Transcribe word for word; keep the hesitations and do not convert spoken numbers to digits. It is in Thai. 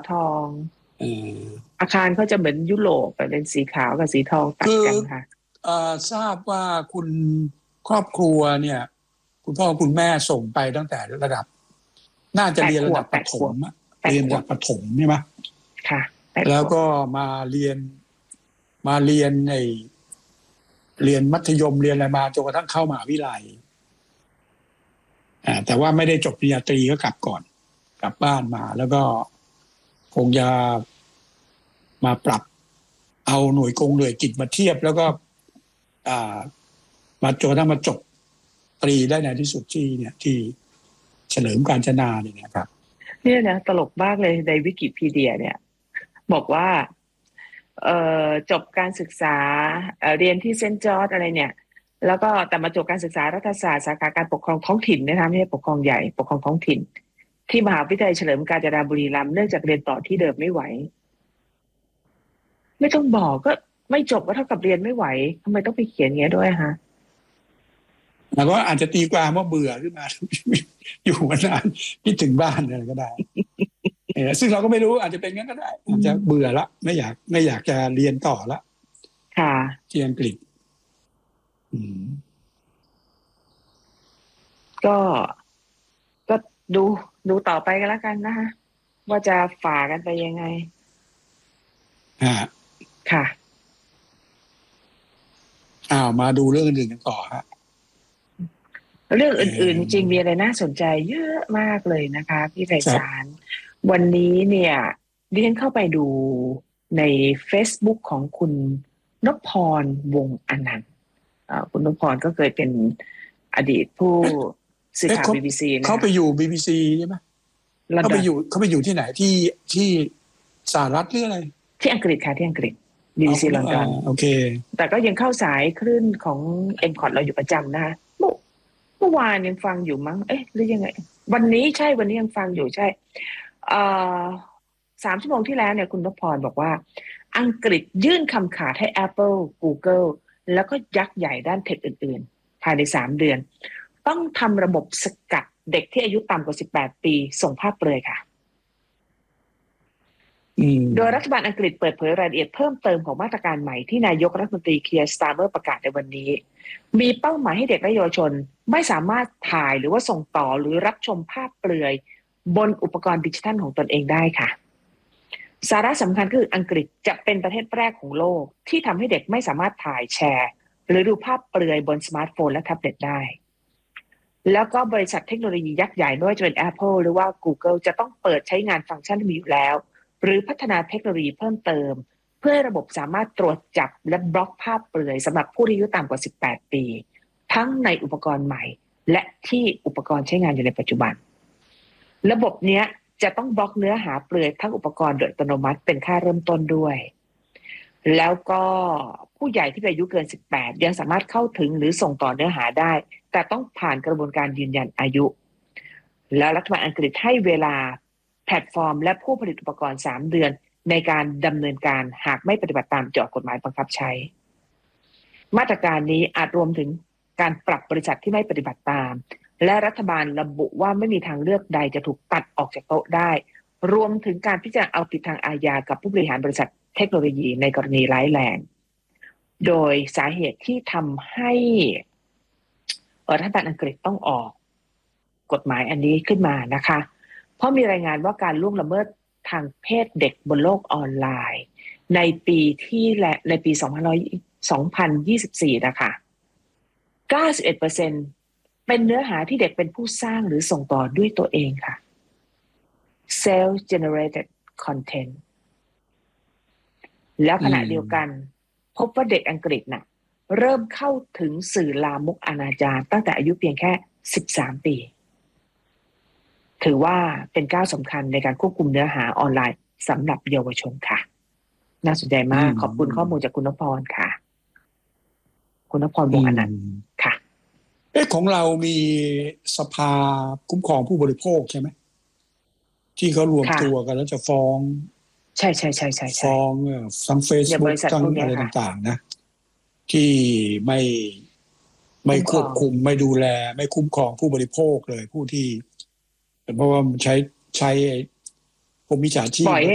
ทองเอออาคารเขาจะเหมือนยุโรปเป็นสีขาวกับสีทองตัดกันค่ะเอ่อทราบว่าคุณครอบครัวเนี่ยคุณพ่อคุณแม่ส่งไปตั้งแต่ระดับน่าจะเรียนระดับประถมเรียนระดับประถมใช่ไหมค่ะแล้วก็มาเรียนมาเรียนในเรียนมัธยมเรียนอะไรมาจนกระทั่งเข้ามหาวิทยาลัยอ่าแต่ว่าไม่ได้จบปริญญาตรีก็กลับก่อนกลับบ้านมาแล้วก็คงจะมาปรับเอาหน่วยกงหน่วยกิจมาเทียบแล้วก็อ่ามาจนกระทั่งมาจบตรีได้ในที่สุดที่เนี่ยที่เฉลิมกาญจนาเนี่ยนะครับเนี่ยนะตลกมากเลยในวิกิพีเดียเนี่ยบอกว่าเอ่อจบการศึกษาเอ่อเรียนที่เซนต์จอร์จอะไรเนี่ยแล้วก็แต่มาจบการศึกษารัฐศาสตร์สาขาการปกครองท้องถิ่นนะคะไม่ใช่ปกครองใหญ่ปกครองท้องถิ่นที่มหาวิทยาลัยเฉลิมกาญจนาบุรีรัมย์เนื่องจากเรียนต่อที่เดิมไม่ไหวไม่ต้องบอกก็ไม่จบก็เท่ากับเรียนไม่ไหวทำไมต้องไปเขียนอย่างนี้ด้วยฮะแล้วก็อาจจะตีความว่าเบื่อขึ้นมา อยู่มานานคิดถึงบ้านอะไรก็ได้ ซึ่งเราก็ไม่รู้อาจจะเป็นงั้นก็ได้อาจจะเบื่อละไม่อยากไม่อยากจะเรียนต่อละค่ะที่อังกฤษก็ก็ดูดูต่อไปกันแล้วกันนะคะว่าจะฝ่ากันไปยังไงฮะค่ะอ้าวมาดูเรื่องอื่นกันต่อฮะเรื่องอื่นๆจริงมีอะไรน่าสนใจเยอะมากเลยนะคะพี่ไพศาลวันนี้เนี่ยดิฉันเข้าไปดูใน Facebook ของคุณนพพรวงศ์อนันต์คุณนพพรก็เคยเป็นอดีตผู้สื่อข่าว บี บี ซี นะเขาไปอยู่ บี บี ซี ใช่ไหมเขาไปอยู่เขาไปอยู่ที่ไหนที่ที่สหรัฐหรืออะไรที่อังกฤษค่ะที่อังกฤษ บี บี ซี ลอนดอนโอเคแต่ก็ยังเข้าสายคลื่นของ เอ็ม คอท เราอยู่ประจำนะคะเมื่อวานยังฟังอยู่มั้งเอ๊ะหรือยังไงวันนี้ใช่วันนี้ยังฟังอยู่ใช่เอ่อสามชั่วโมงที่แล้วเนี่ยคุณนพพรบอกว่าอังกฤษยื่นคำขาดให้ Apple Google แล้วก็ยักษ์ใหญ่ด้านเทคอื่นๆภายในสามเดือนต้องทำระบบสกัดเด็กที่อายุต่ำกว่าสิบแปดปีส่งภาพเปลือยค่ะโดยรัฐบาลอังกฤษเปิดเผยรายละเอียดเพิ่มเติมของมาตรการใหม่ที่นายกรัฐมนตรีเคียร์สตาร์เมอร์ประกาศในวันนี้มีเป้าหมายให้เด็กและเยาวชนไม่สามารถถ่ายหรือว่าส่งต่อหรือรับชมภาพเปลือยบนอุปกรณ์ดิจิทัลของตนเองได้ค่ะสาระสำคัญคืออังกฤษจะเป็นประเทศแรกของโลกที่ทำให้เด็กไม่สามารถถ่ายแชร์หรือดูภาพเปลือยบนสมาร์ทโฟนและแท็บเล็ตได้แล้วก็บริษัทเทคโนโลยียักษ์ใหญ่ไม่ว่าจะเป็น Apple หรือว่า Google จะต้องเปิดใช้งานฟังก์ชันที่มีอยู่แล้วหรือพัฒนาเทคโนโลยีเพิ่มเติมเพื่อให้ระบบสามารถตรวจจับและบล็อกภาพเปลือยสำหรับผู้ที่อายุต่ำกว่าสิบแปดปีทั้งในอุปกรณ์ใหม่และที่อุปกรณ์ใช้งานอยู่ในปัจจุบันระบบนี้จะต้องบล็อกเนื้อหาเปลือยทั้งอุปกรณ์โดยอัตโนมัติเป็นค่าเริ่มต้นด้วยแล้วก็ผู้ใหญ่ที่อายุเกินสิบแปดยังสามารถเข้าถึงหรือส่งต่อเนื้อหาได้แต่ต้องผ่านกระบวนการยืนยันอายุแล้วรัฐบาลอังกฤษให้เวลาแพลตฟอร์มและผู้ผลิตอุปกรณ์สามเดือนในการดำเนินการหากไม่ปฏิบัติตามที่ออกกฎหมายบังคับใช้มาตรการนี้อาจรวมถึงการปรับบริษัทที่ไม่ปฏิบัติตามและรัฐบาลระบุว่าไม่มีทางเลือกใดจะถูกตัดออกจากโต๊ะได้รวมถึงการพิจารณาเอาผิดทางอาญากับผู้บริหารบริษัทเทคโนโลยีในกรณีร้ายแรงโดยสาเหตุที่ทำให้รัฐบาลอังกฤษต้องออกกฎหมายอันนี้ขึ้นมานะคะเพราะมีรายงานว่าการล่วงละเมิดทางเพศเด็กบนโลกออนไลน์ในปีที่และในปีสองพันยี่สิบสี่นะคะ เก้าสิบเอ็ดเปอร์เซ็นต์ เป็นเนื้อหาที่เด็กเป็นผู้สร้างหรือส่งต่อด้วยตัวเองค่ะ self generated content แล้วขณะเดียวกันพบว่าเด็กอังกฤษน่ะเริ่มเข้าถึงสื่อลามกอนาจารตั้งแต่อายุเพียงแค่สิบสามปีถือว่าเป็นก้าวสำคัญในการควบคุมเนื้อหาออนไลน์สำหรับเยาวชนค่ะน่าสนใจมากขอบคุณข้อมูลจากคุณนพพรค่ะคุณนพพรวงศ์อนันต์ค่ะเอ๊ะของเรามีสภาคุ้มครองผู้บริโภคใช่ไหมที่เขารวมตัวกันแล้วจะฟ้องใช่ใช่ใช่ใช่ฟ้องทั้งเฟซบุ๊กทั้งอะไรต่างๆนะที่ไม่ไม่ควบคุมไม่ดูแลไม่คุ้มครองผู้บริโภคเลยผู้ที่เพราะว่ามันใช้ใช้พวกมิจฉาชีพ